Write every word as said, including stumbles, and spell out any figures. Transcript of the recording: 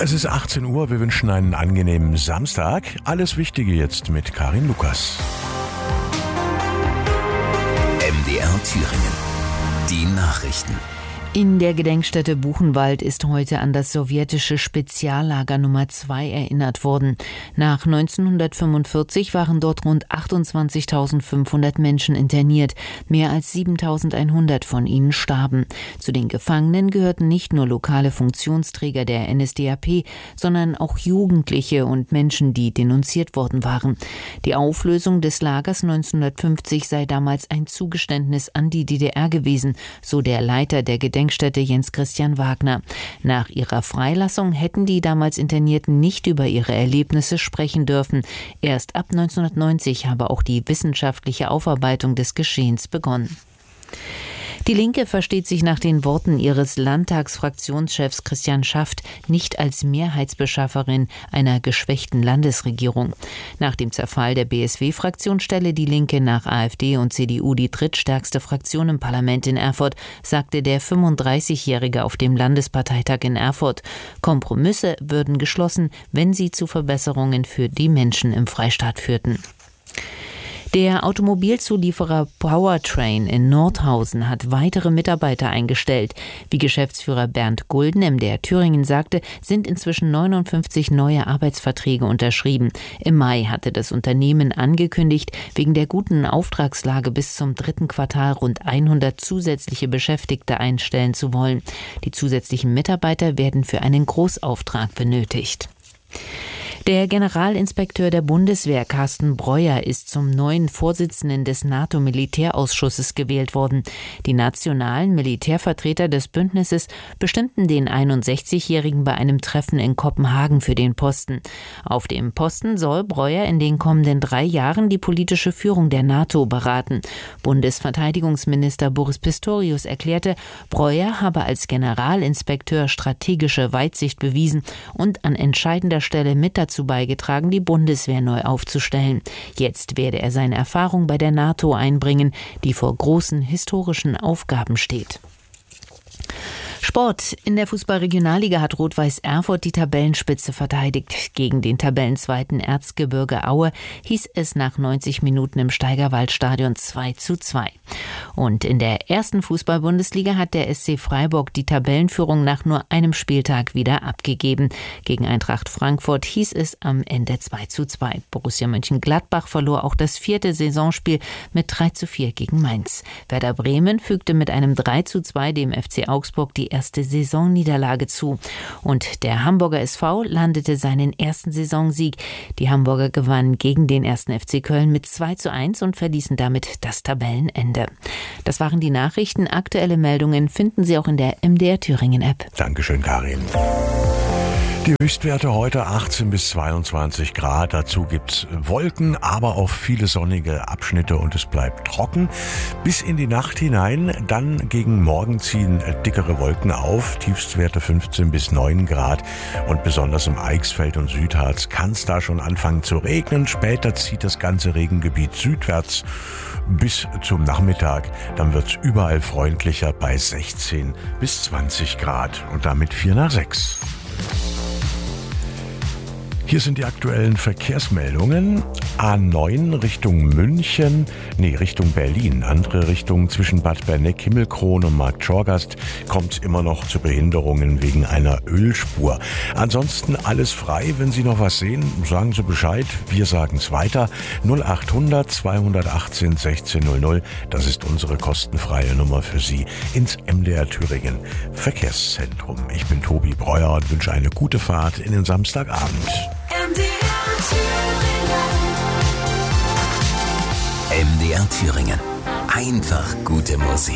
Es ist achtzehn Uhr, wir wünschen einen angenehmen Samstag. Alles Wichtige jetzt mit Karin Lukas. M D R Thüringen. Die Nachrichten. In der Gedenkstätte Buchenwald ist heute an das sowjetische Speziallager Nummer zwei erinnert worden. Nach neunzehnhundertfünfundvierzig waren dort rund achtundzwanzigtausendfünfhundert Menschen interniert. Mehr als siebentausendeinhundert von ihnen starben. Zu den Gefangenen gehörten nicht nur lokale Funktionsträger der N S D A P, sondern auch Jugendliche und Menschen, die denunziert worden waren. Die Auflösung des Lagers neunzehnhundertfünfzig sei damals ein Zugeständnis an die D D R gewesen, so der Leiter der Gedenkstätte Jens Christian Wagner. Nach ihrer Freilassung hätten die damals Internierten nicht über ihre Erlebnisse sprechen dürfen. Erst ab neunzehnhundertneunzig habe auch die wissenschaftliche Aufarbeitung des Geschehens begonnen. Die Linke versteht sich nach den Worten ihres Landtagsfraktionschefs Christian Schaft nicht als Mehrheitsbeschafferin einer geschwächten Landesregierung. Nach dem Zerfall der B S W-Fraktion stelle die Linke nach AfD und C D U die drittstärkste Fraktion im Parlament in Erfurt, sagte der fünfunddreißigjährige auf dem Landesparteitag in Erfurt. Kompromisse würden geschlossen, wenn sie zu Verbesserungen für die Menschen im Freistaat führten. Der Automobilzulieferer Powertrain in Nordhausen hat weitere Mitarbeiter eingestellt. Wie Geschäftsführer Bernd Gulden M D R Thüringen sagte, sind inzwischen neunundfünfzig neue Arbeitsverträge unterschrieben. Im Mai hatte das Unternehmen angekündigt, wegen der guten Auftragslage bis zum dritten Quartal rund hundert zusätzliche Beschäftigte einstellen zu wollen. Die zusätzlichen Mitarbeiter werden für einen Großauftrag benötigt. Der Generalinspekteur der Bundeswehr, Carsten Breuer, ist zum neuen Vorsitzenden des NATO-Militärausschusses gewählt worden. Die nationalen Militärvertreter des Bündnisses bestimmten den einundsechzigjährigen bei einem Treffen in Kopenhagen für den Posten. Auf dem Posten soll Breuer in den kommenden drei Jahren die politische Führung der NATO beraten. Bundesverteidigungsminister Boris Pistorius erklärte, Breuer habe als Generalinspekteur strategische Weitsicht bewiesen und an entscheidender Stelle mit dazu beigetragen, die Bundeswehr neu aufzustellen. Jetzt werde er seine Erfahrung bei der NATO einbringen, die vor großen historischen Aufgaben steht. Sport. In der Fußball-Regionalliga hat Rot-Weiß Erfurt die Tabellenspitze verteidigt. Gegen den Tabellenzweiten Erzgebirge Aue hieß es nach neunzig Minuten im Steigerwaldstadion zwei zu zwei. Und in der ersten Fußball-Bundesliga hat der S C Freiburg die Tabellenführung nach nur einem Spieltag wieder abgegeben. Gegen Eintracht Frankfurt hieß es am Ende zwei zu zwei. Borussia Mönchengladbach verlor auch das vierte Saisonspiel mit drei zu vier gegen Mainz. Werder Bremen fügte mit einem drei zu zwei dem F C Augsburg die erste Saisonniederlage zu. Und der Hamburger S V landete seinen ersten Saisonsieg. Die Hamburger gewannen gegen den ersten F C Köln mit zwei zu eins und verließen damit das Tabellenende. Das waren die Nachrichten. Aktuelle Meldungen finden Sie auch in der M D R Thüringen App. Dankeschön, Karin. Die Höchstwerte heute achtzehn bis zweiundzwanzig Grad. Dazu gibt's Wolken, aber auch viele sonnige Abschnitte und es bleibt trocken. Bis in die Nacht hinein, dann gegen Morgen ziehen dickere Wolken auf. Tiefstwerte fünfzehn bis neun Grad und besonders im Eichsfeld und Südharz kann es da schon anfangen zu regnen. Später zieht das ganze Regengebiet südwärts bis zum Nachmittag. Dann wird's überall freundlicher bei sechzehn bis zwanzig Grad und damit vier nach sechs. Hier sind die aktuellen Verkehrsmeldungen. A neun Richtung München, nee, Richtung Berlin. Andere Richtung zwischen Bad Berneck, Himmelkron und Marktschorgast kommt immer noch zu Behinderungen wegen einer Ölspur. Ansonsten alles frei. Wenn Sie noch was sehen, sagen Sie Bescheid. Wir sagen es weiter. null achthundert zweihundertachtzehn sechzehn null null. Das ist unsere kostenfreie Nummer für Sie ins M D R Thüringen Verkehrszentrum. Ich bin Tobi Breuer und wünsche eine gute Fahrt in den Samstagabend. M D R Thüringen. Einfach gute Musik.